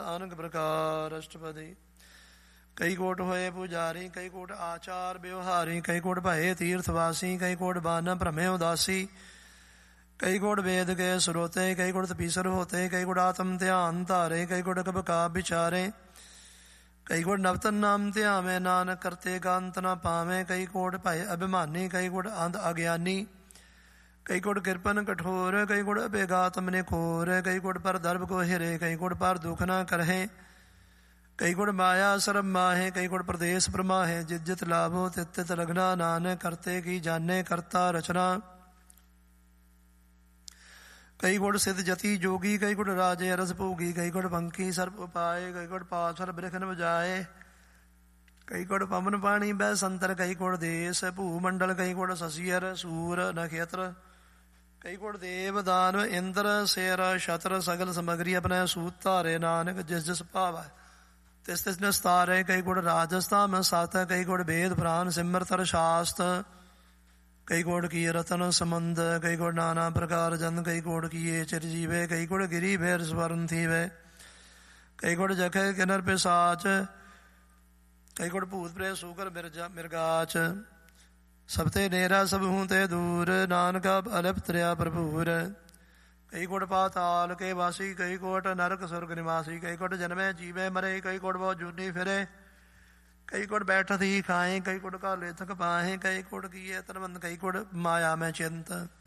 ਅਨਕ ਪ੍ਰਕਾਰ ਅਸ਼ਟਪਦੀ। ਕਈ ਕੋਟ ਹੋਏ ਪੁਜਾਰੀ, ਕਈ ਕੋਟ ਆਚਾਰ ਵਿਵਹਾਰੀ, ਕਈ ਕੋਟ ਭਏ ਤੀਰਥਵਾਸੀ, ਕਈ ਕੋਟ ਬਾਨ ਭ੍ਰਮੇ ਉਦਾਸੀ, ਕਈ ਕੋਟ ਵੇਦ ਕੇ ਸਰੋਤੇ, ਕਈ ਕੋਟ ਤਪੀਸਰ ਹੋਤੇ, ਕਈ ਕੋਟ ਆਤਮ ਧਿਆਨ ਧਾਰੇ, ਕਈ ਕੋਟ ਕਬ ਕਾ ਵਿਚਾਰੇ, ਕਈ ਕੋਟ ਨਵਤਨ ਨਾਮ ਧਿਆਵੇਂ, ਨਾਨਕ ਕਰਤੇ ਕਾਂਤ ਨਾ ਪਾਵੇਂ, ਕਈ ਕੋਟ ਭਏ ਅਭਿਮਾਨੀ, ਕਈ ਕੋਟ ਅੰਧ ਅਗਿਆਨੀ, ਕਈ ਕੋਟ ਕਿਰਪਨ ਕਠੋਰ, ਕਈ ਕੋਟ ਬੇਗਾਤਮ ਨੇ ਖੋਰ, ਕਈ ਕੋਟ ਪਰ ਦਰਬ ਕੋ ਹਿਰੇ, ਕਈ ਕੋਟ ਪਰ ਦੁਖ ਨਾ ਕਰਹੇ, ਕਈ ਕੋਟ ਮਾਇਆ ਸਰਬ ਮਾਹੇ, ਕਈ ਕੋਟ ਪ੍ਰਦੇਸ਼ ਪ੍ਰਮਾਹੇ, ਜਿਤ ਜਿਤ ਲਾਭੋ ਤਿਤ ਤਿਤ ਲਗਨਾ, ਨਾਨਕ ਕਰਤੇ ਕੀ ਜਾਣੇ ਕਰਤਾ ਰਚਨਾ, ਕਈ ਕੋਟ ਸਿੱਧ ਜਤੀ ਜੋਗੀ, ਕਈ ਕੋਟ ਰਾਜੇ ਰਸ ਭੋਗੀ, ਕਈ ਕੋਟ ਪੰਖੀ ਸਰਪ ਉਪਾਏ, ਕਈ ਕੋਟ ਪਾਸਰ ਬ੍ਰਿਖਨ ਵਜਾਏ, ਕਈ ਕੋਟ ਪਵਨ ਪਾਣੀ ਬਹਿ ਸੰਤਰ, ਕਈ ਕੋਟ ਦੇਸ ਭੂ ਮੰਡਲ, ਕਈ ਕੋਟ ਸਸੀਅਰ ਸੂਰ ਨਖੇਤਰ, ਕਈ ਕੋਟ ਦੇਵ ਦਾਨਵ ਇੰਦਰ ਸੇਰ ਛਤਰ, ਸਗਲ ਸਮਗਰੀ ਆਪਣੇ ਸੂਤ ਧਾਰੇ, ਨਾਨਕ ਜਿਸ ਜਿਸ ਭਾਵੈ ਤਿਸ ਤਿਸ ਨਿਸਤਾਰੇ, ਕਈ ਕੋਟ ਰਾਜਸਥਾਨ ਸਤ, ਕਈ ਕੋਟ ਵੇਦ ਪੁਰਾਨ ਸਿਮਰਤਰ ਸ਼ਾਸਤ, ਕਈ ਕੋਟ ਕੀ ਰਤਨ ਸਮੰਦ, ਕਈ ਕੋਟ ਨਾਨਾ ਪ੍ਰਕਾਰ ਜਨ, ਕਈ ਕੋਟ ਕੀਏ ਚਿਰ ਜੀਵੇ, ਕਈ ਕੋਟ ਗਿਰੀ ਭੇਰ ਸਵਰਨ ਥੀਵੇ, ਕਈ ਕੋਟ ਜਖੇ ਕਿਨਰ ਪਿਸਾਚ, ਕਈ ਕੋਟ ਭੂਤ ਪ੍ਰੇਤ ਸੂਕਰ ਮਿਰਗਾਚ, ਸਭ ਤੇ ਨੇਰਾ ਸਭ ਹੂੰ ਤੇ ਦੂਰ, ਨਾਨਕਾ ਅਲਿਪ ਤਰਿਆ ਭਰਪੂਰ, ਕਈ ਕੋਟ ਪਾਤਾਲ ਕੇ ਵਾਸੀ, ਕਈ ਕੋਟ ਨਰਕ ਸੁਰਗ ਨਿਵਾਸੀ, ਕਈ ਕੋਟ ਜਨਮੇ ਜੀਵੇ ਮਰੇ, ਕਈ ਕੋਟ ਬਹੁ ਜੂਨੀ ਫਿਰੇ, ਕਈ ਕੋਟ ਬੈਠਤ ਹੀ ਖਾਏ, ਕਈ ਕੋਟ ਘਾਲੇ ਥਕ ਪਾਹੇ, ਕਈ ਕੋਟ ਕੀਏ ਤਰਬੰਦ, ਕਈ ਕੋਟ ਮਾਇਆ ਮੈਂ ਚਿੰਤ।